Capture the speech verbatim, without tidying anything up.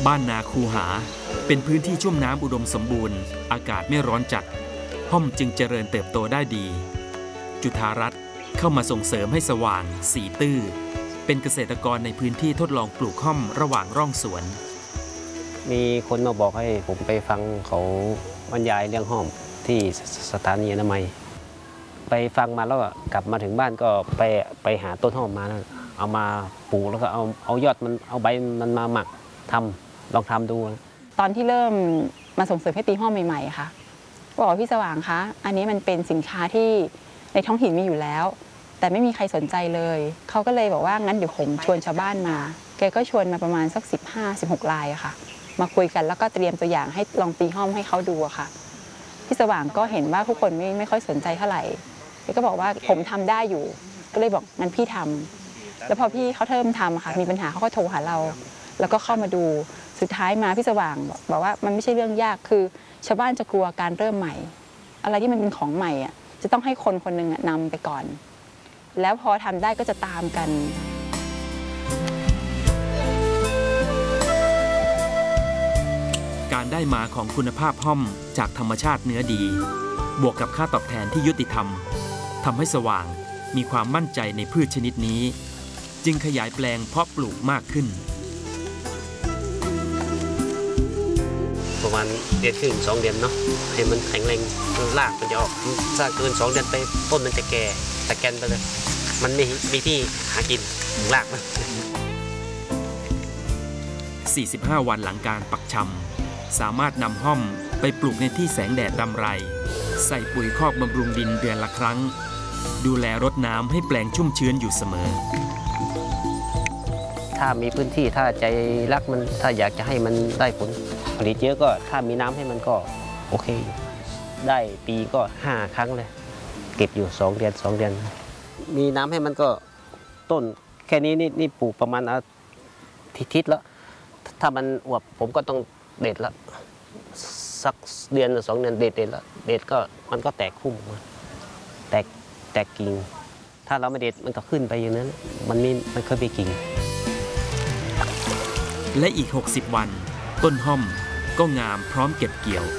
บ้านนาคูหาเป็นพื้นที่ชุ่มน้ำอุดมสมบูรณ์อากาศไม่ร้อนจัดห้อมจึงเจริญเติบโตได้ดีจุฑารัตน์เข้ามาส่งเสริมให้สว่างสีตื้อเป็นเกษตรกรในพื้นที่ทดลองปลูกห้อมระหว่างร่องสวนมีคนมาบอกให้ผมไปฟังเขาบรรยายเรื่องห้อมที่สถานีอนามัยไปฟังมาแล้วกลับมาถึงบ้านก็ไปไปหาต้นห้อมมานะเอามาปลูกแล้วก็เอาเอายอดมันเอาใบมันมาหมักทำลองทำดูตอนที่เริ่มมาส่งเสริมให้ตีห้อมใหม่ๆค่ะบอกพี่สว่างคะอันนี้มันเป็นสินค้าที่ในท้องถิ่นมีอยู่แล้วแต่ไม่มีใครสนใจเลยเขาก็เลยบอกว่างั้นเดี๋ยวผมชวนชาวบ้านมาแกก็ชวนมาประมาณสักสิบห้า สิบหกรายอะค่ะมาคุยกันแล้วก็เตรียมตัวอย่างให้ลองตีห้อมให้เขาดูอะค่ะพี่สว่างก็เห็นว่าทุกคนไม่ไม่ค่อยสนใจเท่าไหร่แกก็บอกว่าผมทำได้อยู่ก็เลยบอกงั้นพี่ทำแล้วพอพี่เขาเริ่มทำค่ะมีปัญหาเขาก็โทรหาเราแล้วก็เข้ามาดูสุดท้ายมาพี่สว่างบอกว่ามันไม่ใช่เรื่องยากคือชาวบ้านจะกลัวการเริ่มใหม่อะไรที่มันเป็นของใหม่อ่ะจะต้องให้คนคนหนึ่งนำไปก่อนแล้วพอทำได้ก็จะตามกันการได้มาของคุณภาพห้อมจากธรรมชาติเนื้อดีบวกกับค่าตอบแทนที่ยุติธรรมทำให้สว่างมีความมั่นใจในพืชชนิดนี้จึงขยายแปลงเพาะปลูกมากขึ้นประมาณเดือนครึ่งสองเดือนเนาะให้มันแข็งแรงรากมันจะออกถ้าเกินสองเดือนไปต้นมันจะแก่ตะแกนไปเลยมันไม่มีที่หากินรากมันสี่สิบห้าวันหลังการปักชำสามารถนำห้อมไปปลูกในที่แสงแดดรำไรใส่ปุ๋ยคอกบำรุงดินเดือนละครั้งดูแลรดน้ำให้แปลงชุ่มชื้นอยู่เสมอถ้ามีพื้นที่ถ้าใจรักมันถ้าอยากจะให้มันได้ผลผลิตเยอะก็ถ้ามีน้ำให้มันก็โอเคได้ปีก็ห้าครั้งเลยเก็บอยู่สองเดือนสองเดือนมีน้ำให้มันก็ต้นแค่นี้นี่นี่ปลูกประมาณอาทิตย์แล้วถ้ามันอวบผมก็ต้องเด็ดละสักเดือนหรือสองเดือนเด็ดเด็ดละเด็ดก็มันก็แตกคุ้มแตกแตกกิ่งถ้าเราไม่เด็ดมันก็ขึ้นไปอย่างนั้นมันมีมันเคยไปกิ่งและอีกหกสิบวันต้นห้อมก็งามพร้อมเก็บเกี่ยว